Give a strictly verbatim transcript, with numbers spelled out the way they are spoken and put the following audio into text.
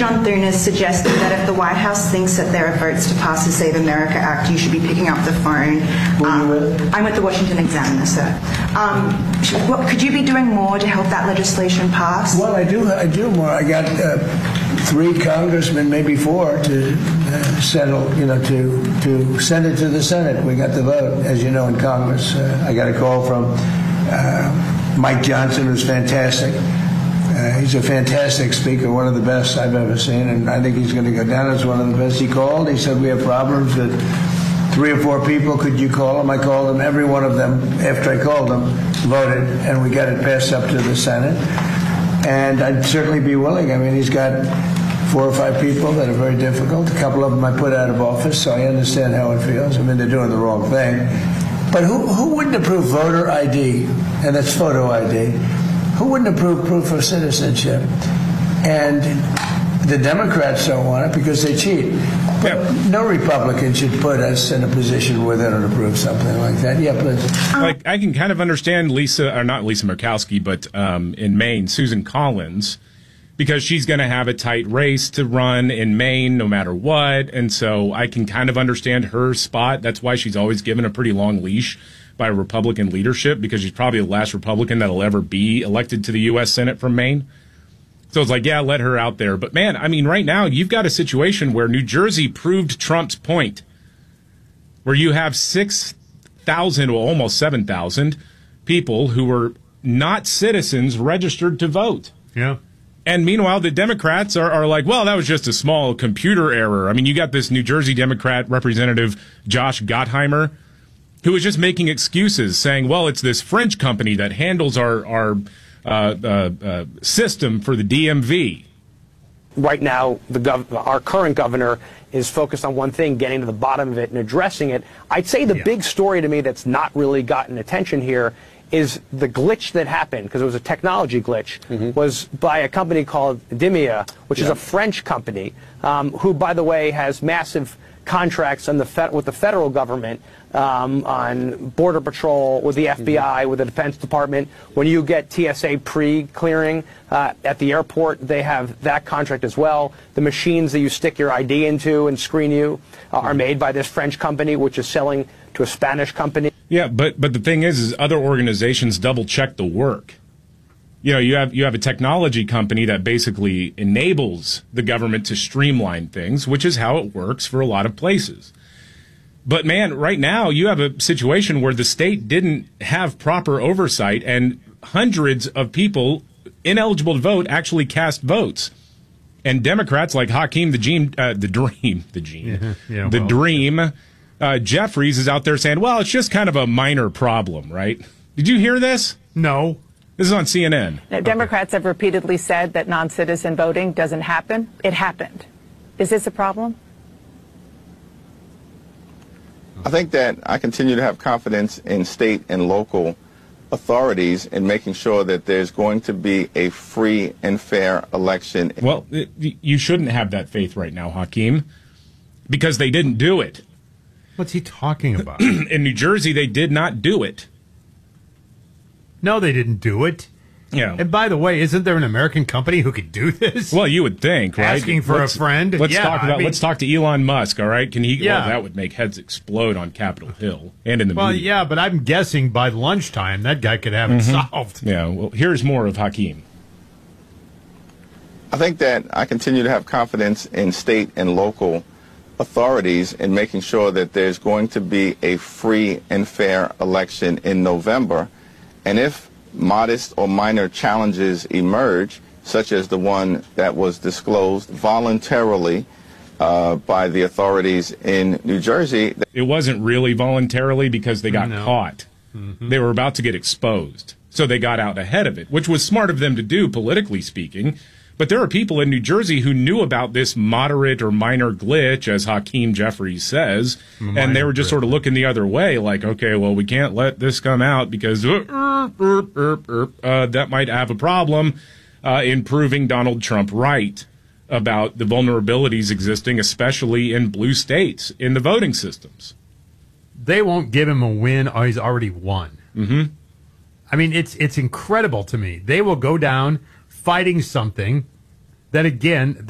John Thune has suggested that if the White House thinks that there are votes to pass the Save America Act, you should be picking up the phone. Um, I'm with the Washington Examiner, sir. Um, what, could you be doing more to help that legislation pass? Well, I do. I do more. I got uh, three congressmen, maybe four, to uh, settle. You know, to to send it to the Senate. We got the vote, as you know, in Congress. Uh, I got a call from uh, Mike Johnson, who's fantastic. Uh, he's a fantastic speaker, one of the best I've ever seen, and I think he's going to go down as one of the best. He called. He said, we have problems with three or four people. Could you call them? I called them. Every one of them, after I called them, voted, and we got it passed up to the Senate. And I'd certainly be willing. I mean, he's got four or five people that are very difficult. A couple of them I put out of office, so I understand how it feels. I mean, they're doing the wrong thing. But who, who wouldn't approve voter I D? And that's photo I D. Who wouldn't approve proof of citizenship? And the Democrats don't want it because they cheat. But yeah. No Republican should put us in a position where they don't approve something like that. Yeah, please. Like, I can kind of understand Lisa, or not Lisa Murkowski, but um, in Maine, Susan Collins, because she's going to have a tight race to run in Maine no matter what. And so I can kind of understand her spot. That's why she's always given a pretty long leash by Republican leadership, because she's probably the last Republican that'll ever be elected to the U S Senate from Maine. So it's like, yeah, let her out there. But, man, I mean, right now you've got a situation where New Jersey proved Trump's point, where you have six thousand, well, almost seven thousand people who were not citizens registered to vote. Yeah. And meanwhile, the Democrats are, are like, well, that was just a small computer error. I mean, you got this New Jersey Democrat Representative Josh Gottheimer, who was just making excuses, saying, well, it's this French company that handles our, our uh, uh, uh, system for the D M V. Right now, the gov- our current governor is focused on one thing, getting to the bottom of it and addressing it. I'd say the yeah. big story to me that's not really gotten attention here is the glitch that happened, because it was a technology glitch, mm-hmm. was by a company called Dimia, which yeah. is a French company, um, who, by the way, has massive contracts on the fed- with the federal government um, on Border Patrol, with the F B I, mm-hmm. with the Defense Department. When you get T S A pre-clearing uh, at the airport, they have that contract as well. The machines that you stick your I D into and screen you uh, mm-hmm. are made by this French company, which is selling to a Spanish company. Yeah, but but the thing is, is other organizations double check the work. You know, you have you have a technology company that basically enables the government to streamline things, which is how it works for a lot of places. But, man, right now you have a situation where the state didn't have proper oversight, and hundreds of people ineligible to vote actually cast votes. And Democrats like Hakeem the Dream, uh, the Dream, the Gene, yeah, yeah, the well. Dream, uh, Jeffries is out there saying, well, it's just kind of a minor problem, right? Did you hear this? No. This is on C N N. Now, Democrats okay. have repeatedly said that non-citizen voting doesn't happen. It happened. Is this a problem? I think that I continue to have confidence in state and local authorities in making sure that there's going to be a free and fair election. Well, it, you shouldn't have that faith right now, Hakeem, because they didn't do it. What's he talking about? In New Jersey, they did not do it. No, they didn't do it. Yeah. And by the way, isn't there an American company who could do this? Well, you would think, right? Asking for let's, a friend. Let's yeah, talk about. I mean, let's talk to Elon Musk. All right? Can he? Yeah. Well, that would make heads explode on Capitol Hill and in the well, media. yeah, but I'm guessing by lunchtime that guy could have mm-hmm. it solved. Yeah. Well, here's more of Hakeem. I think that I continue to have confidence in state and local authorities in making sure that there's going to be a free and fair election in November, and if modest or minor challenges emerge, such as the one that was disclosed voluntarily uh, by the authorities in New Jersey. It wasn't really voluntarily because they got no. caught. Mm-hmm. They were about to get exposed. So they got out ahead of it, which was smart of them to do, politically speaking. But there are people in New Jersey who knew about this moderate or minor glitch, as Hakeem Jeffries says, minor and they were just glitch. sort of looking the other way, like, okay, well, we can't let this come out because uh, uh, uh, uh, uh, that might have a problem uh, in proving Donald Trump right about the vulnerabilities existing, especially in blue states, in the voting systems. They won't give him a win, or he's already won. Mm-hmm. I mean, it's it's incredible to me. They will go down fighting something that, again,